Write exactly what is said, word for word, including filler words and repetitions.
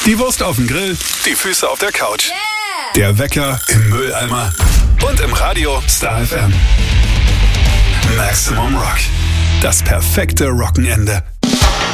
Die Wurst auf dem Grill, die Füße auf der Couch. Yeah! Der Wecker im Mülleimer und im Radio Star F M. Maximum Rock. Das perfekte Rockenende.